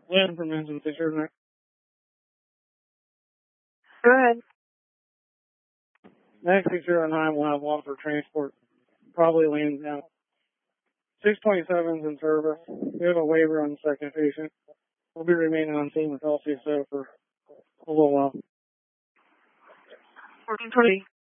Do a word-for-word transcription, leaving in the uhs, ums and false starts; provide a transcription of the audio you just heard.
Lynn from Engine six zero nine. Go ahead. Next six zero nine will have one for transport. Probably lands out. six twenty-seven's in service. We have a waiver on the second patient. We'll be remaining on scene with L C S O for a little while. fourteen twenty.